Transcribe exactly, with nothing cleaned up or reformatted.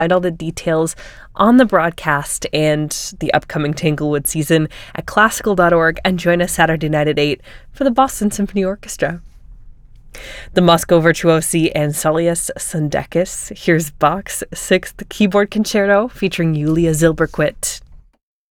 Find all the details on the broadcast and the upcoming Tanglewood season at classical dot org and join us Saturday night at eight for the Boston Symphony Orchestra. The Moscow Virtuosi and Saulius Sundakis. Here's Bach's Sixth Keyboard Concerto featuring Yulia Zilberquit.